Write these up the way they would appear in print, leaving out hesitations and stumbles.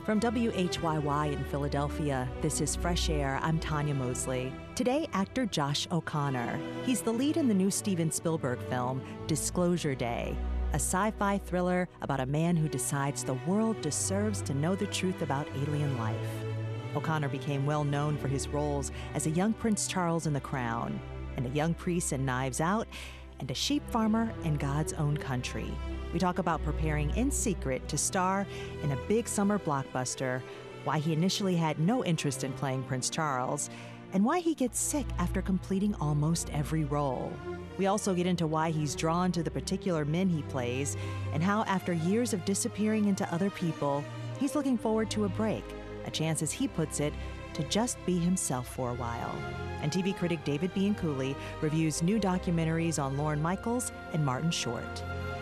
From WHYY in Philadelphia, this is Fresh Air. I'm Tanya Mosley. Today, actor Josh O'Connor. He's the lead in the new Steven Spielberg film, Disclosure Day, a sci-fi thriller about a man who decides the world deserves to know the truth about alien life. O'Connor became well known for his roles as a young Prince Charles in The Crown, and a young priest in Knives Out, and a sheep farmer in God's Own Country. We talk about preparing in secret to star in a big summer blockbuster, why he initially had no interest in playing Prince Charles, and why he gets sick after completing almost every role. We also get into why he's drawn to the particular men he plays, and how after years of disappearing into other people, he's looking forward to a break, a chance, as he puts it, to just be himself for a while. And TV critic David Bianculli reviews new documentaries on Lorne Michaels and Martin Short.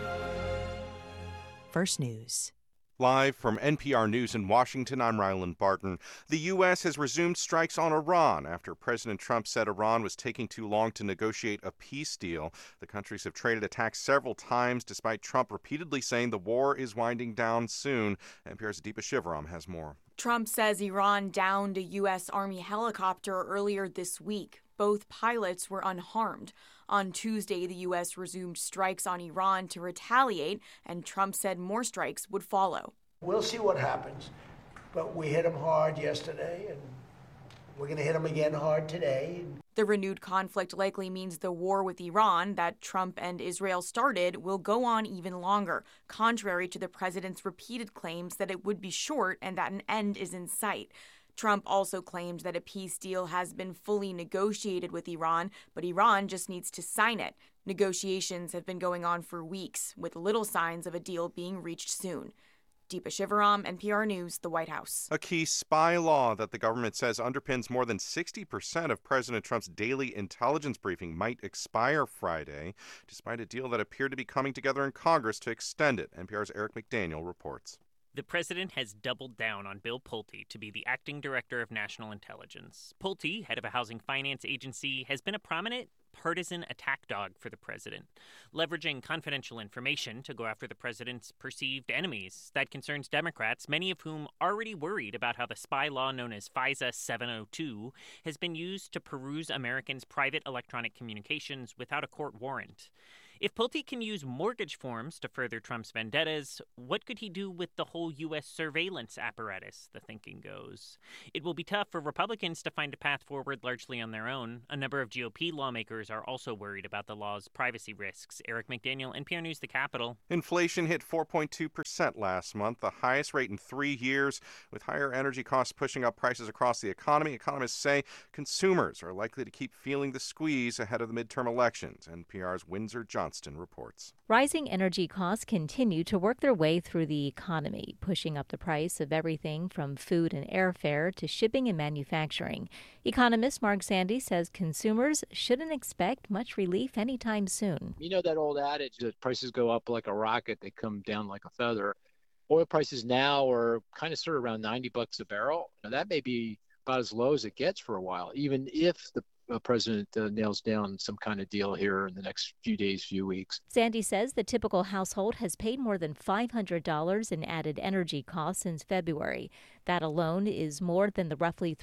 First News. Live from NPR News in Washington, I'm Ryland Barton. The U.S. has resumed strikes on Iran after President Trump said Iran was taking too long to negotiate a peace deal. The countries have traded attacks several times, despite Trump repeatedly saying the war is winding down soon. NPR's Deepa Shivaram has more. Trump says Iran downed a U.S. Army helicopter earlier this week. Both pilots were unharmed. On Tuesday, the U.S. resumed strikes on Iran to retaliate, and Trump said more strikes would follow. We'll see what happens, but we hit them hard yesterday, and we're going to hit them again hard today. The renewed conflict likely means the war with Iran that Trump and Israel started will go on even longer, contrary to the president's repeated claims that it would be short and that an end is in sight. Trump also claimed that a peace deal has been fully negotiated with Iran, but Iran just needs to sign it. Negotiations have been going on for weeks, with little signs of a deal being reached soon. Deepa Shivaram, NPR News, the White House. A key spy law that the government says underpins more than 60% of President Trump's daily intelligence briefing might expire Friday, despite a deal that appeared to be coming together in Congress to extend it. NPR's Eric McDaniel reports. The president has doubled down on Bill Pulte to be the acting director of national intelligence. Pulte, head of a housing finance agency, has been a prominent partisan attack dog for the president, leveraging confidential information to go after the president's perceived enemies. That concerns Democrats, many of whom already worried about how the spy law known as FISA 702 has been used to peruse Americans' private electronic communications without a court warrant. If Pulte can use mortgage forms to further Trump's vendettas, what could he do with the whole U.S. surveillance apparatus, the thinking goes? It will be tough for Republicans to find a path forward largely on their own. A number of GOP lawmakers are also worried about the law's privacy risks. Eric McDaniel, NPR News, the Capitol. Inflation hit 4.2% last month, the highest rate in 3 years. With higher energy costs pushing up prices across the economy, economists say consumers are likely to keep feeling the squeeze ahead of the midterm elections. NPR's Windsor Johnston reports. Rising energy costs continue to work their way through the economy, pushing up the price of everything from food and airfare to shipping and manufacturing. Economist Mark Zandi says consumers shouldn't expect much relief anytime soon. You know that old adage that prices go up like a rocket, they come down like a feather. Oil prices now are kind of sort of around $90 a barrel. Now, that may be about as low as it gets for a while, even if the president nails down some kind of deal here in the next few days, few weeks. Sandy says the typical household has paid more than $500 in added energy costs since February. That alone is more than the roughly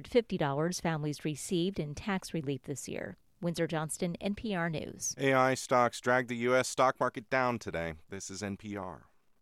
$350 families received in tax relief this year. Windsor Johnston, NPR News. AI stocks dragged the U.S. stock market down today. This is NPR.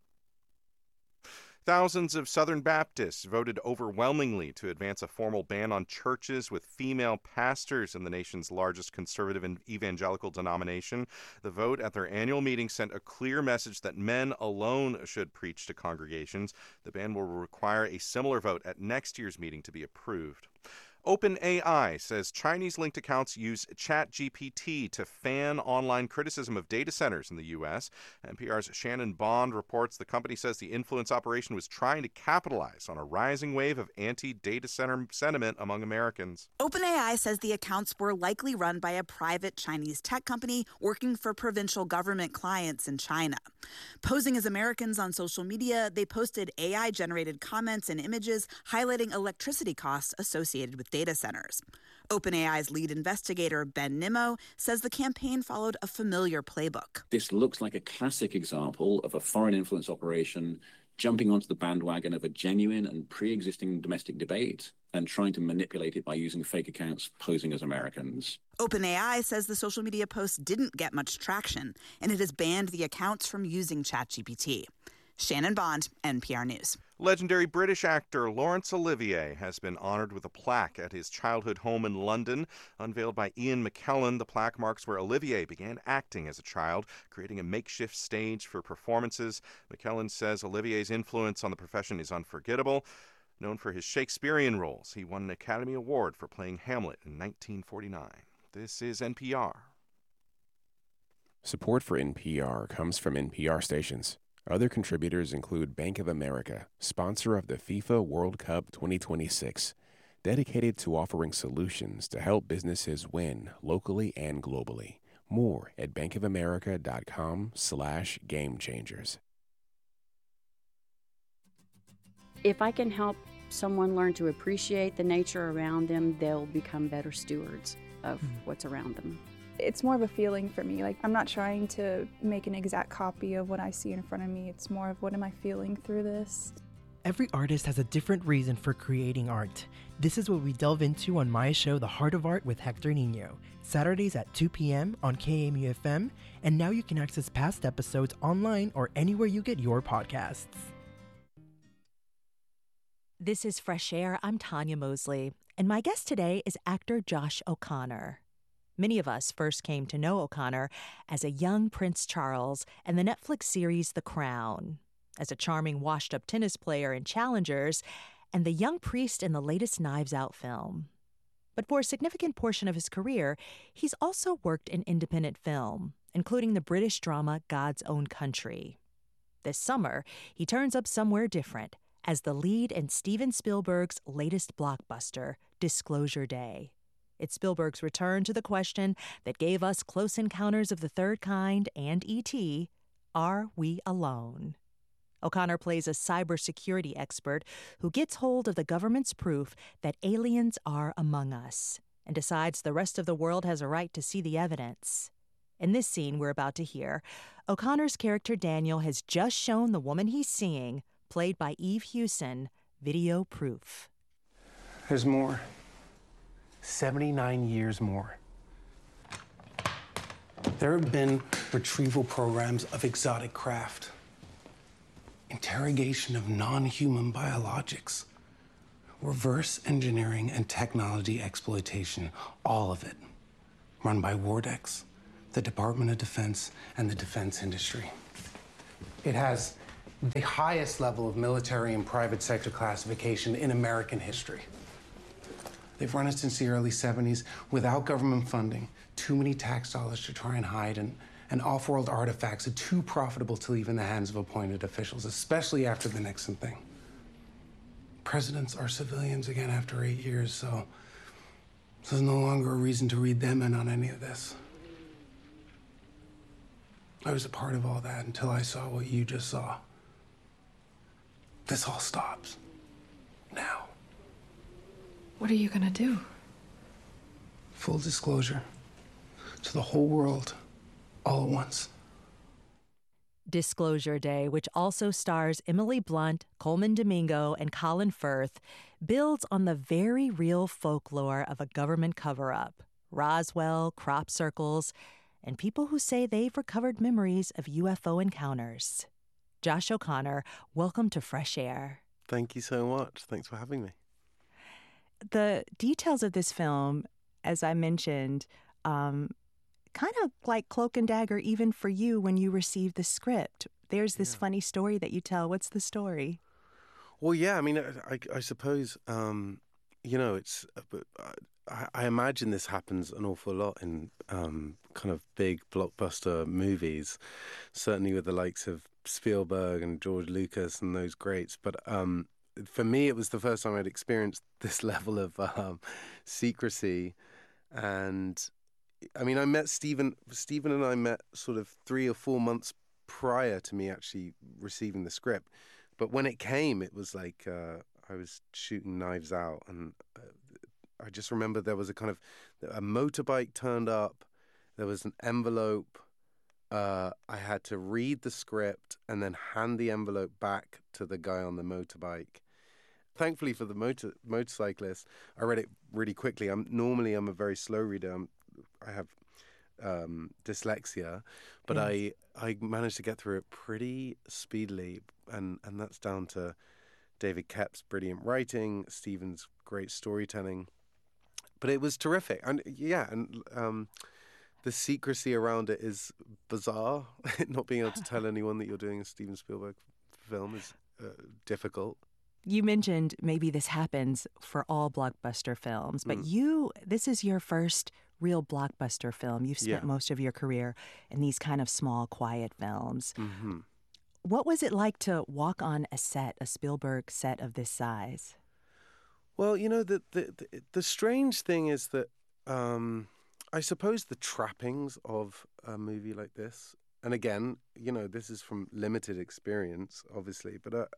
Thousands of Southern Baptists voted overwhelmingly to advance a formal ban on churches with female pastors in the nation's largest conservative and evangelical denomination. The vote at their annual meeting sent a clear message that men alone should preach to congregations. The ban will require a similar vote at next year's meeting to be approved. OpenAI says Chinese-linked accounts use ChatGPT to fan online criticism of data centers in the U.S. NPR's Shannon Bond reports the company says the influence operation was trying to capitalize on a rising wave of anti-data center sentiment among Americans. OpenAI says the accounts were likely run by a private Chinese tech company working for provincial government clients in China. Posing as Americans on social media, they posted AI-generated comments and images highlighting electricity costs associated with data centers. OpenAI's lead investigator, Ben Nimmo, says the campaign followed a familiar playbook. This looks like a classic example of a foreign influence operation jumping onto the bandwagon of a genuine and pre-existing domestic debate and trying to manipulate it by using fake accounts posing as Americans. OpenAI says the social media post didn't get much traction, and it has banned the accounts from using ChatGPT. Shannon Bond, NPR News. Legendary British actor Laurence Olivier has been honored with a plaque at his childhood home in London. Unveiled by Ian McKellen, the plaque marks where Olivier began acting as a child, creating a makeshift stage for performances. McKellen says Olivier's influence on the profession is unforgettable. Known for his Shakespearean roles, he won an Academy Award for playing Hamlet in 1949. This is NPR. Support for NPR comes from NPR stations. Other contributors include Bank of America, sponsor of the FIFA World Cup 2026, dedicated to offering solutions to help businesses win locally and globally. More at bankofamerica.com/gamechangers. If I can help someone learn to appreciate the nature around them, they'll become better stewards of what's around them. It's more of a feeling for me. Like, I'm not trying to make an exact copy of what I see in front of me. It's more of what am I feeling through this. Every artist has a different reason for creating art. This is what we delve into on my show, The Heart of Art with Hector Nino, Saturdays at 2 p.m. on KMUFM, and now you can access past episodes online or anywhere you get your podcasts. This is Fresh Air. I'm Tanya Mosley, and my guest today is actor Josh O'Connor. Many of us first came to know O'Connor as a young Prince Charles in the Netflix series The Crown, as a charming washed-up tennis player in Challengers, and the young priest in the latest Knives Out film. But for a significant portion of his career, he's also worked in independent film, including the British drama God's Own Country. This summer, he turns up somewhere different as the lead in Steven Spielberg's latest blockbuster, Disclosure Day. It's Spielberg's return to the question that gave us Close Encounters of the Third Kind and E.T., are we alone? O'Connor plays a cybersecurity expert who gets hold of the government's proof that aliens are among us and decides the rest of the world has a right to see the evidence. In this scene we're about to hear, O'Connor's character Daniel has just shown the woman he's seeing, played by Eve Hewson, video proof. There's more. 79 years more. There have been retrieval programs of exotic craft, interrogation of non-human biologics, reverse engineering and technology exploitation, all of it run by Wardex, the Department of Defense, and the defense industry. It has the highest level of military and private sector classification in American history. They've run it since the early 70s without government funding, too many tax dollars to try and hide, and off-world artifacts are too profitable to leave in the hands of appointed officials, especially after the Nixon thing. Presidents are civilians again after 8 years, so there's no longer a reason to read them in on any of this. I was a part of all that until I saw what you just saw. This all stops. Now. What are you gonna do? Full disclosure to the whole world, all at once. Disclosure Day, which also stars Emily Blunt, Coleman Domingo, and Colin Firth, builds on the very real folklore of a government cover-up, Roswell, crop circles, and people who say they've recovered memories of UFO encounters. Josh O'Connor, welcome to Fresh Air. Thank you so much. Thanks for having me. The details of this film, as I mentioned, kind of like cloak and dagger even for you when you received the script. There's this funny story that you tell. What's the story? Well, yeah, I mean, I suppose, it's. I imagine this happens an awful lot in kind of big blockbuster movies, certainly with the likes of Spielberg and George Lucas and those greats. But for me, it was the first time I'd experienced this level of secrecy. And I mean, I met Steven and I met sort of 3 or 4 months prior to me actually receiving the script. But when it came, it was like I was shooting Knives Out, and I just remember there was a motorbike turned up, there was an envelope, I had to read the script and then hand the envelope back to the guy on the motorbike. Thankfully for the motorcyclist, I read it really quickly. I'm a very slow reader. I have dyslexia, but yes. I managed to get through it pretty speedily, and that's down to David Koepp's brilliant writing, Stephen's great storytelling. But it was terrific, and the secrecy around it is bizarre. Not being able to tell anyone that you're doing a Steven Spielberg film is difficult. You mentioned maybe this happens for all blockbuster films, but this is your first real blockbuster film. You've spent most of your career in these kind of small, quiet films. Mm-hmm. What was it like to walk on a Spielberg set of this size? Well, the strange thing is that I suppose the trappings of a movie like this, and again, this is from limited experience, obviously, but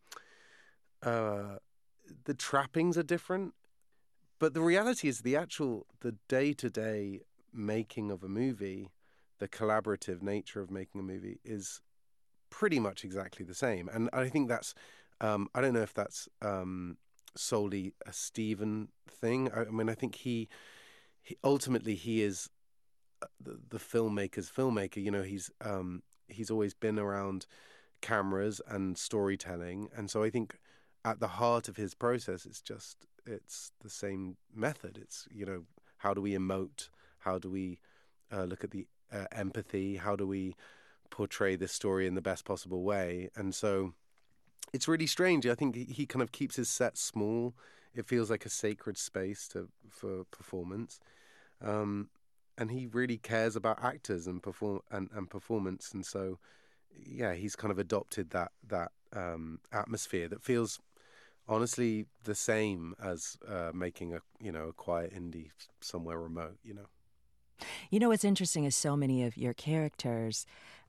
the trappings are different. But the reality is the day-to-day making of a movie, the collaborative nature of making a movie is pretty much exactly the same. And I think that's, I don't know if that's solely a Steven thing. I mean, I think he ultimately is the filmmaker's filmmaker. He's always been around cameras and storytelling. And so I think at the heart of his process, it's the same method. It's, how do we emote? How do we look at the empathy? How do we portray this story in the best possible way? And so it's really strange. I think he kind of keeps his set small. It feels like a sacred space for performance. And he really cares about actors and performance. And so, he's kind of adopted that atmosphere that feels honestly the same as making a quiet indie somewhere remote. What's interesting is so many of your characters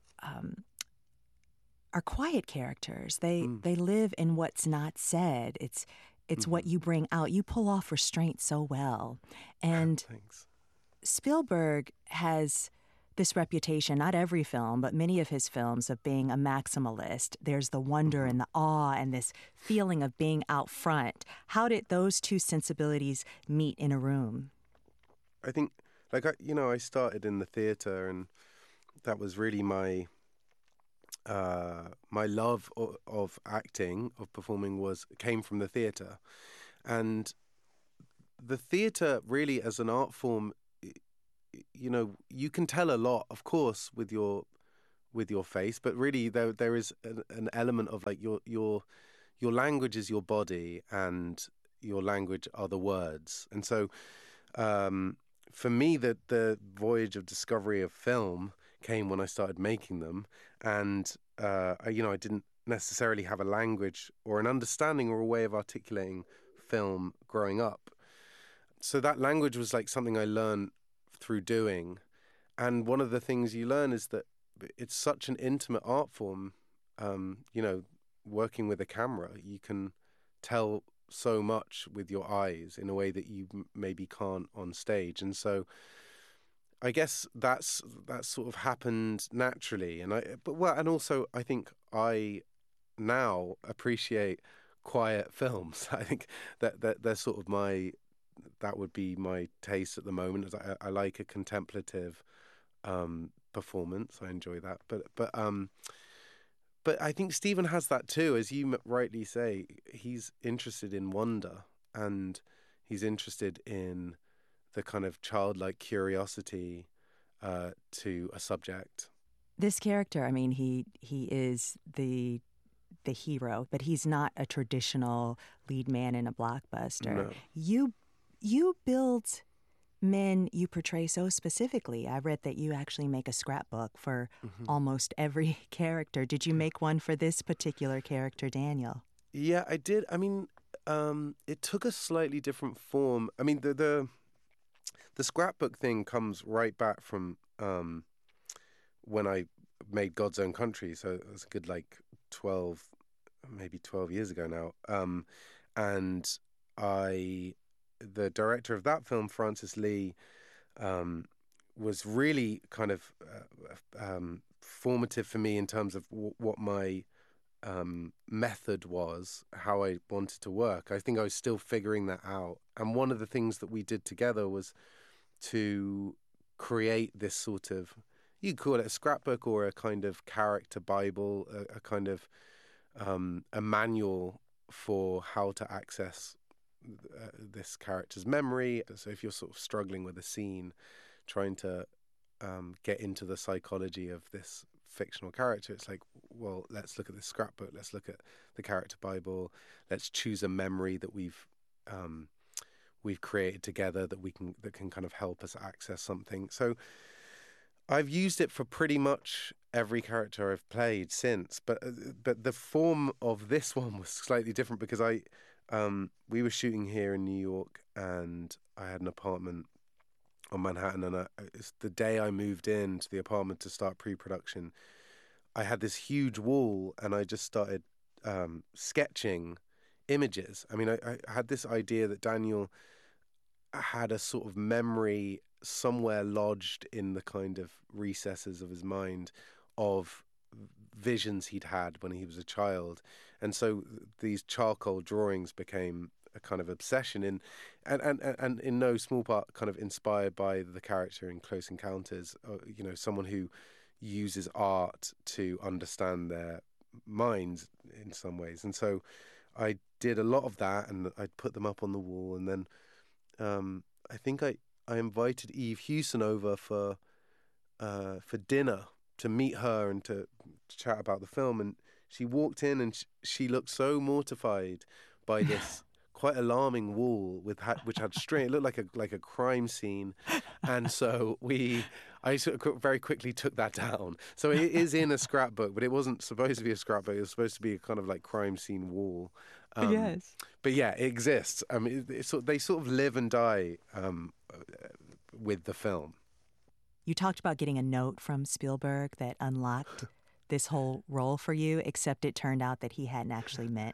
are quiet characters. They live in what's not said. It's what you bring out. You pull off restraint so well. And Thanks. Spielberg has this reputation, not every film, but many of his films, of being a maximalist. There's the wonder and the awe and this feeling of being out front. How did those two sensibilities meet in a room? I think, I started in the theater, and that was really my love of acting, of performing, came from the theater. And the theater really as an art form, you can tell a lot, of course, with your face, but really there is an element of your language is your body, and your language are the words. And so for me, the voyage of discovery of film came when I started making them, and I didn't necessarily have a language or an understanding or a way of articulating film growing up. So that language was like something I learned through doing. And one of the things you learn is that it's such an intimate art form. Working with a camera, you can tell so much with your eyes in a way that you maybe can't on stage. And so I guess that sort of happened naturally. And also I think I now appreciate quiet films. I think that they're sort of that would be my taste at the moment. I like a contemplative performance. I enjoy that. But I think Steven has that too, as you rightly say. He's interested in wonder, and he's interested in the kind of childlike curiosity to a subject. This character, I mean, he is the hero, but he's not a traditional lead man in a blockbuster. No. You build men you portray so specifically. I read that you actually make a scrapbook for almost every character. Did you make one for this particular character, Daniel? Yeah, I did. I mean, it took a slightly different form. I mean, the scrapbook thing comes right back from when I made God's Own Country. So it was a good 12 years ago now. And the director of that film, Francis Lee, was really kind of formative for me in terms of what my method was, how I wanted to work. I think I was still figuring that out. And one of the things that we did together was to create this sort of, you could call it a scrapbook or a kind of character Bible, a kind of a manual for how to access this character's memory. So if you're sort of struggling with a scene, trying to get into the psychology of this fictional character, it's like, well, let's look at this scrapbook, let's look at the character Bible, let's choose a memory that we've created together that can kind of help us access something. So I've used it for pretty much every character I've played since, but the form of this one was slightly different because we were shooting here in New York, and I had an apartment on Manhattan, and it's the day I moved into the apartment to start pre-production, I had this huge wall, and I just started sketching images. I mean, I had this idea that Daniel had a sort of memory somewhere lodged in the kind of recesses of his mind of visions he'd had when he was a child. And so these charcoal drawings became a kind of obsession and in no small part kind of inspired by the character in Close Encounters, someone who uses art to understand their minds in some ways. And so I did a lot of that, and I put them up on the wall. And then I think I invited Eve Hewson over for dinner to meet her and to chat about the film. And she walked in, and she looked so mortified by this quite alarming wall which had string. It looked like a crime scene, and so I sort of very quickly took that down. So it is in a scrapbook, but it wasn't supposed to be a scrapbook. It was supposed to be a kind of like crime scene wall. Yes, but yeah, it exists. I mean, they sort of live and die with the film. You talked about getting a note from Spielberg that unlocked this whole role for you, except it turned out that he hadn't actually meant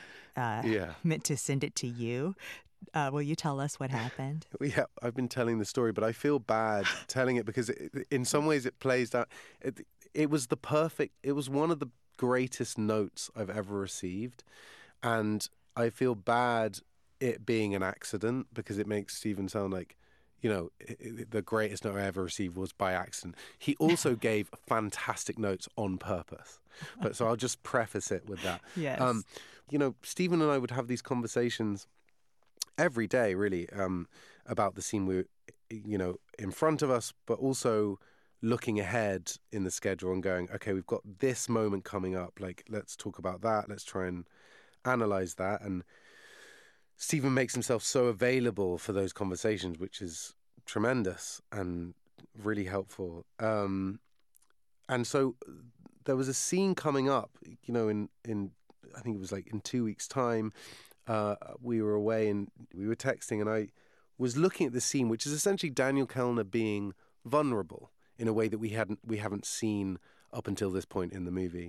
to send it to you. Will you tell us what happened? Yeah, I've been telling the story, but I feel bad telling it because in some ways it plays out. It was one of the greatest notes I've ever received. And I feel bad it being an accident because it makes Stephen sound like, the greatest note I ever received was by accident. He also gave fantastic notes on purpose. But so I'll just preface it with that. Yes. Stephen and I would have these conversations every day, really, about the scene we, in front of us, but also looking ahead in the schedule and going, okay, we've got this moment coming up. Like, let's talk about that. Let's try and analyze that. And Stephen makes himself so available for those conversations, which is tremendous and really helpful. And so there was a scene coming up, in I think it was like in 2 weeks' time. We were away and we were texting, and I was looking at the scene, which is essentially Daniel Kellner being vulnerable in a way that we haven't seen up until this point in the movie.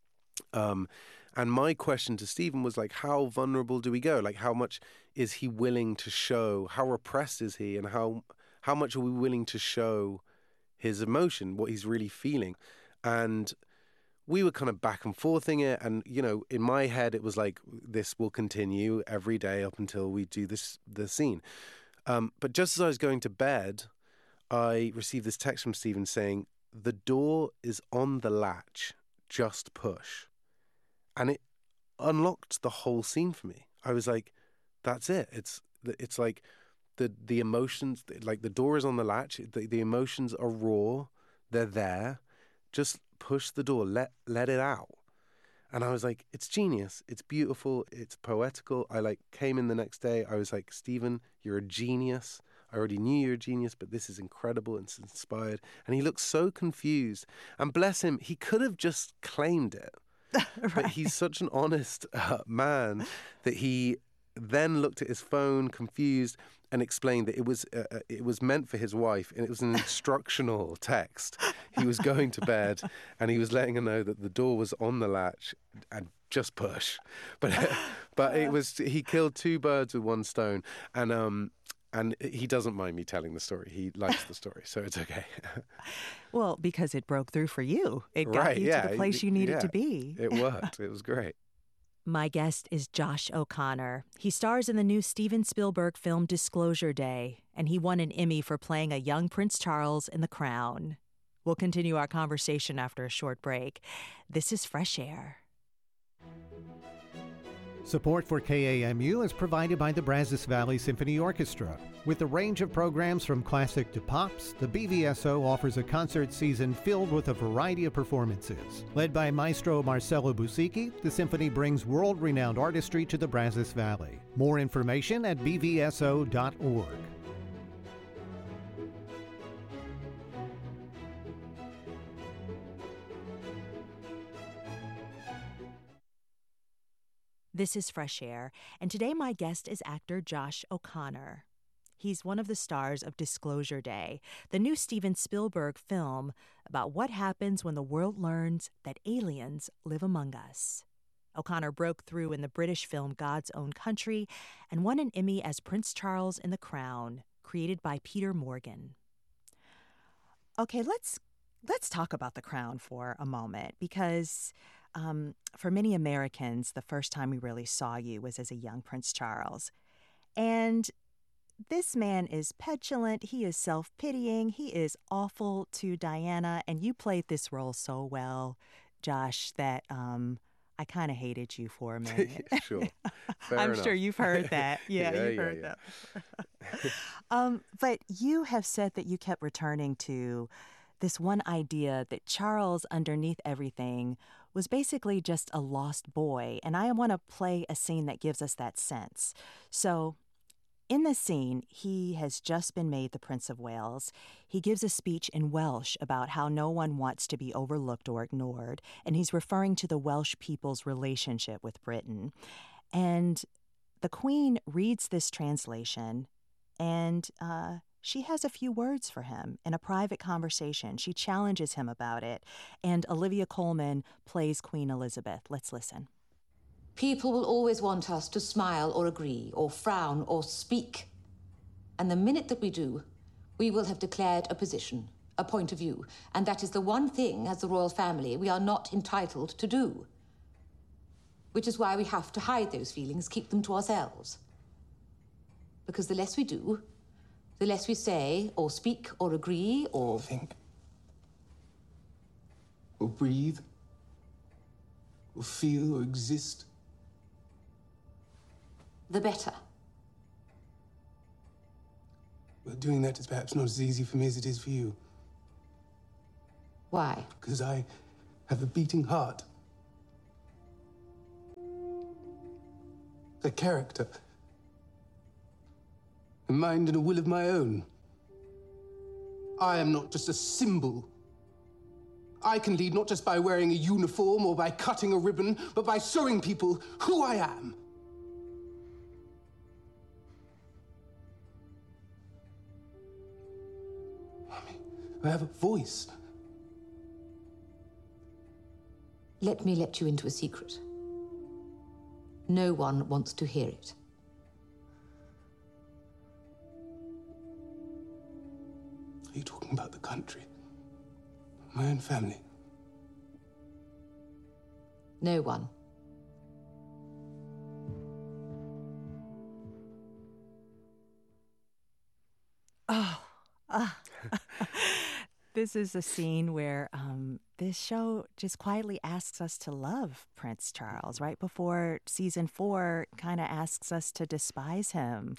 And my question to Stephen was like, how vulnerable do we go? Like, how much is he willing to show? How repressed is he? And how much are we willing to show his emotion, what he's really feeling? And we were kind of back and forthing it. And, in my head, it was like, this will continue every day up until we do the scene. But just as I was going to bed, I received this text from Stephen saying, the door is on the latch, just push. And it unlocked the whole scene for me. I was like, that's it. It's like the emotions, like the door is on the latch. The emotions are raw. They're there. Just push the door. Let it out. And I was like, it's genius. It's beautiful. It's poetical. I came in the next day. I was like, Stephen, you're a genius. I already knew you're a genius, but this is incredible and it's inspired. And he looked so confused. And bless him, he could have just claimed it. Right. But he's such an honest man that he then looked at his phone, confused, and explained that it was meant for his wife, and it was an instructional text. He was going to bed, and he was letting her know that the door was on the latch and just push. But it was he killed two birds with one stone, and And he doesn't mind me telling the story. He likes the story, so it's okay. Well, because it broke through for you. It got you to the place you needed to be. It worked. It was great. My guest is Josh O'Connor. He stars in the new Steven Spielberg film Disclosure Day, and he won an Emmy for playing a young Prince Charles in The Crown. We'll continue our conversation after a short break. This is Fresh Air. Support for KAMU is provided by the Brazos Valley Symphony Orchestra. With a range of programs from classic to pops, the BVSO offers a concert season filled with a variety of performances. Led by Maestro Marcelo Busicki, the symphony brings world-renowned artistry to the Brazos Valley. More information at bvso.org. This is Fresh Air, and today my guest is actor Josh O'Connor. He's one of the stars of Disclosure Day, the new Steven Spielberg film about what happens when the world learns that aliens live among us. O'Connor broke through in the British film God's Own Country and won an Emmy as Prince Charles in The Crown, created by Peter Morgan. Okay, let's talk about The Crown for a moment, because for many Americans, the first time we really saw you was as a young Prince Charles. And this man is petulant, he is self-pitying, he is awful to Diana, and you played this role so well, Josh, that I kind of hated you for a minute. Sure. Fair I'm enough. sure you've heard that. You've heard that. But you have said that you kept returning to this one idea that Charles, underneath everything, was basically just a lost boy. And I want to play a scene that gives us that sense. So in this scene, he has just been made the Prince of Wales. He gives a speech in Welsh about how no one wants to be overlooked or ignored, and he's referring to the Welsh people's relationship with Britain. And the Queen reads this translation, and she has a few words for him in a private conversation. She challenges him about it, and Olivia Colman plays Queen Elizabeth. Let's listen. People will always want us to smile or agree or frown or speak. And the minute that we do, we will have declared a position, a point of view. And that is the one thing, as the royal family, we are not entitled to do. Which is why we have to hide those feelings, keep them to ourselves. Because the less we do, the less we say or speak or agree or think or breathe or feel or exist, the better. But doing that is perhaps not as easy for me as it is for you. Why? Because I have a beating heart, a character, a mind and a will of my own. I am not just a symbol. I can lead not just by wearing a uniform or by cutting a ribbon, but by showing people who I am. I have a voice. Let me let you into a secret. No one wants to hear it. Are you talking about the country? My own family? No one. This is a scene where this show just quietly asks us to love Prince Charles. Right before season 4 kind of asks us to despise him.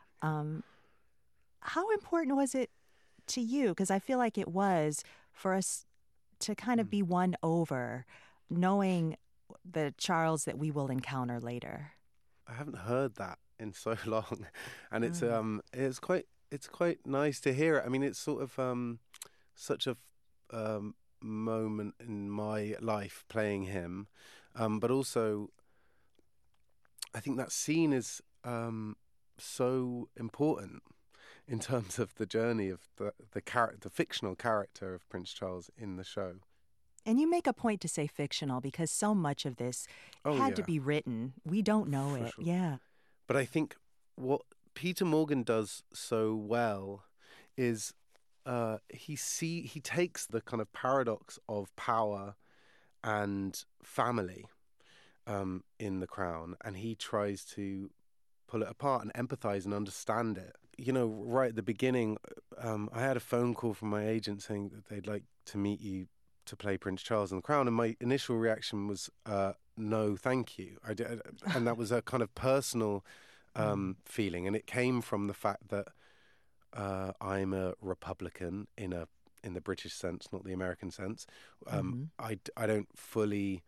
How important was it to you? Because I feel like it was for us to kind of be won over, knowing the Charles that we will encounter later. I haven't heard that in so long, and it's quite nice to hear it. I mean, it's sort of such a moment in my life playing him, but also I think that scene is so important in terms of the journey of the fictional character of Prince Charles in the show. And you make a point to say fictional because so much of this had to be written. We don't know it. Sure. Yeah. But I think what Peter Morgan does so well is he takes the kind of paradox of power and family in The Crown, and he tries to pull it apart and empathize and understand it. You know, right at the beginning, I had a phone call from my agent saying that they'd like to meet you to play Prince Charles in The Crown, and my initial reaction was no, thank you. And that was a kind of personal feeling, and it came from the fact that I'm a Republican in the British sense, not the American sense. I don't fully,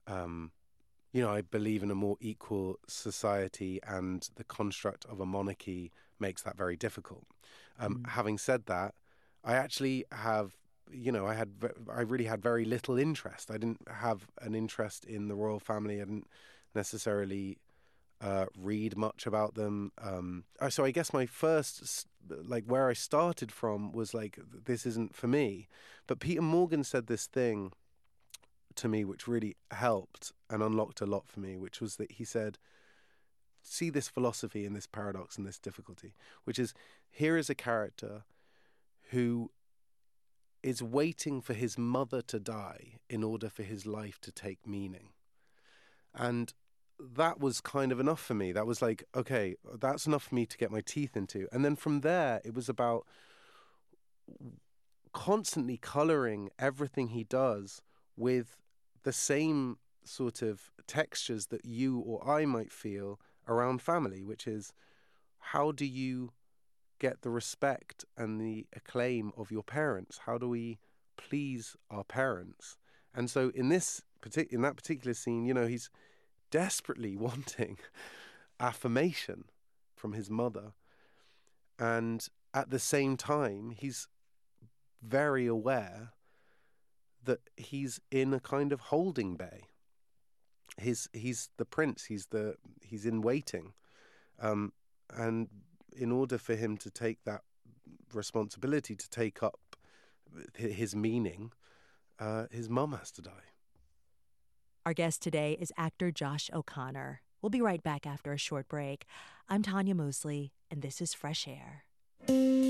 I believe in a more equal society, and the construct of a monarchy makes that very difficult. Having said that, I actually have, I really had very little interest. I didn't have an interest in the royal family. I didn't necessarily read much about them. So I guess my first, where I started from was this isn't for me. But Peter Morgan said this thing to me which really helped and unlocked a lot for me, which was that he said, see this philosophy and this paradox and this difficulty, which is, here is a character who is waiting for his mother to die in order for his life to take meaning. And that was kind of enough for me. That was like, okay, that's enough for me to get my teeth into. And then from there, it was about constantly colouring everything he does with the same sort of textures that you or I might feel around family, which is, how do you get the respect and the acclaim of your parents? How do we please our parents? And so in that particular scene, he's desperately wanting affirmation from his mother, and at the same time he's very aware that he's in a kind of holding bay. He's the prince, he's in waiting, and in order for him to take that responsibility, to take up his meaning, his mum has to die. Our guest today is actor Josh O'Connor. We'll be right back after a short break. I'm Tanya Mosley, and this is Fresh Air.